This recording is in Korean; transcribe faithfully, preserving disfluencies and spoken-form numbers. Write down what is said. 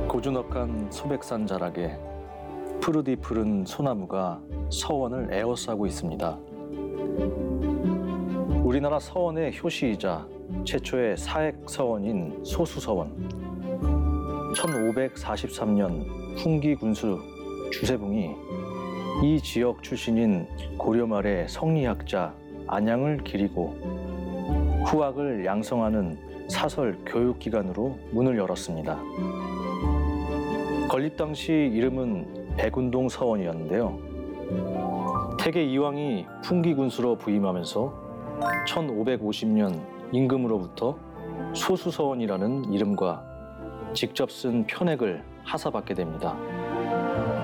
고즈넉한 소백산 자락에 푸르디 푸른 소나무가 서원을 에워싸고 있습니다. 우리나라 서원의 효시이자 최초의 사액 서원인 소수서원. 천오백사십삼 년 훈기 군수 주세붕이 이 지역 출신인 고려 말의 성리학자 안양을 기리고 후학을 양성하는 사설 교육기관으로 문을 열었습니다. 건립 당시 이름은 백운동 서원이었는데요. 태계 이왕이 훈기군수로 부임하면서 천오백오십 년 임금으로부터 소수서원이라는 이름과 직접 쓴 편액을 하사받게 됩니다.